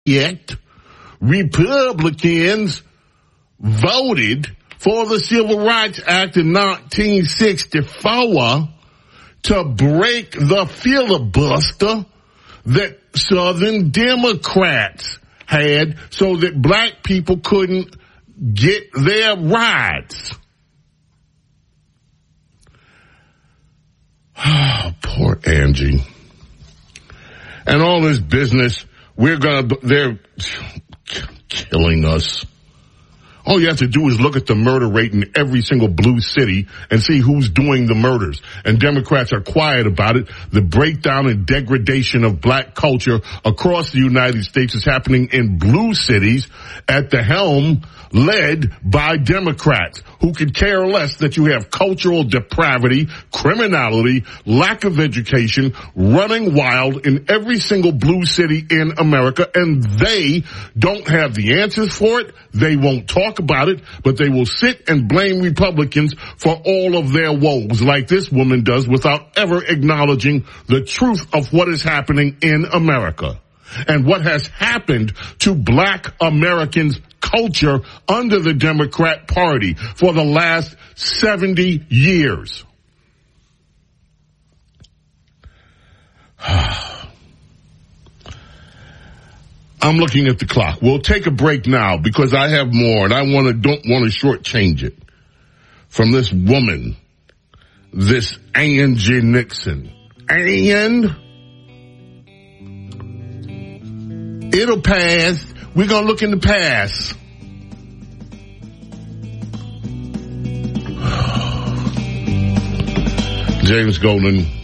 yet, Republicans voted for the Civil Rights Act in 1964 to break the filibuster that Southern Democrats had so that black people couldn't get their rights. Oh, poor Angie. And all this business, they're killing us. All you have to do is look at the murder rate in every single blue city and see who's doing the murders. And Democrats are quiet about it. The breakdown and degradation of black culture across the United States is happening in blue cities at the helm, led by Democrats who could care less that you have cultural depravity, criminality, lack of education, running wild in every single blue city in America, and they don't have the answers for it. They won't talk about it, but they will sit and blame Republicans for all of their woes, like this woman does, without ever acknowledging the truth of what is happening in America and what has happened to black Americans' culture under the Democrat Party for the last 70 years. I'm looking at the clock. We'll take a break now because I have more and I don't want to shortchange it from this woman, this Angie Nixon. And it'll pass. We're going to look in the past. James Golden.